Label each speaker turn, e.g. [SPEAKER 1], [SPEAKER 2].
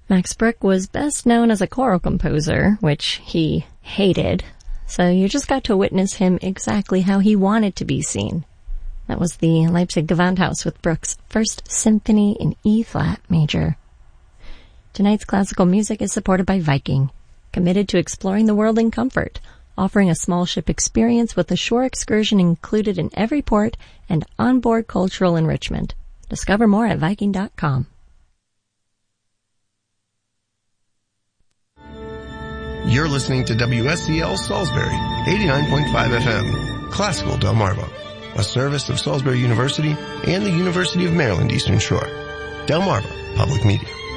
[SPEAKER 1] Max Bruch was best known as a choral composer, which he hated, so you just got to witness him exactly how he wanted to be seen. That was the Leipzig Gewandhaus with Bruch's First Symphony in E-flat major. Tonight's classical music is supported by Viking, committed to exploring the world in comfort, offering a small ship experience with a shore excursion included in every port and onboard cultural enrichment. Discover more at Viking.com.
[SPEAKER 2] You're listening to WSCL Salisbury, 89.5 FM, Classical Delmarva, a service of Salisbury University and the University of Maryland Eastern Shore. Delmarva Public Media.